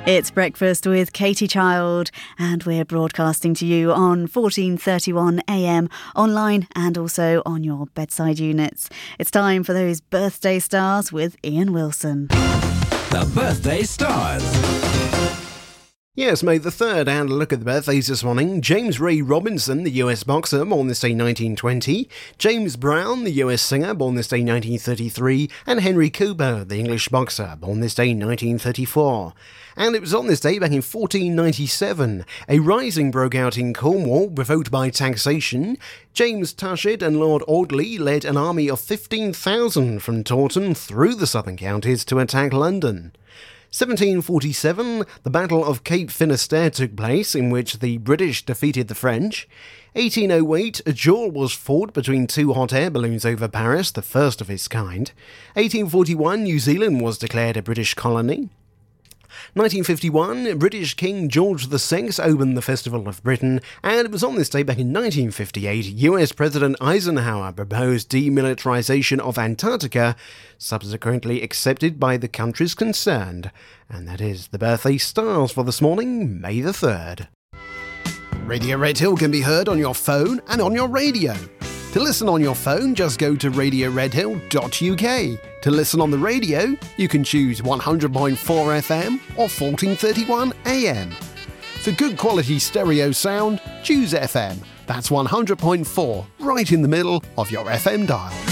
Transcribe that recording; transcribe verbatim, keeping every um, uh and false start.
It's Breakfast with Katie Child, and we're broadcasting to you on fourteen thirty-one A M, online and also on your bedside units. It's time for those birthday stars with Ian Wilson. The Birthday Stars. Yes, May the third, and a look at the birthdays this morning. James Ray Robinson, the U S boxer, born this day nineteen twenty. James Brown, the U S singer, born this day nineteen thirty-three. And Henry Cooper, the English boxer, born this day nineteen thirty-four. And it was on this day back in fourteen ninety-seven. A rising broke out in Cornwall, provoked by taxation. James Tushet and Lord Audley led an army of fifteen thousand from Taunton through the southern counties to attack London. seventeen forty-seven, the Battle of Cape Finisterre took place, in which the British defeated the French. eighteen oh eight, a duel was fought between two hot air balloons over Paris, the first of its kind. eighteen forty-one, New Zealand was declared a British colony. nineteen fifty-one, British King George the Sixth opened the Festival of Britain, and it was on this day back in nineteen fifty-eight, U S President Eisenhower proposed demilitarization of Antarctica, subsequently accepted by the countries concerned. And that is the birthday stars for this morning, May the third. Radio Red Hill can be heard on your phone and on your radio. To listen on your phone, just go to radio red hill dot U K. To listen on the radio, you can choose one hundred point four F M or fourteen thirty-one A M. For good quality stereo sound, choose F M. That's one hundred point four, right in the middle of your F M dial.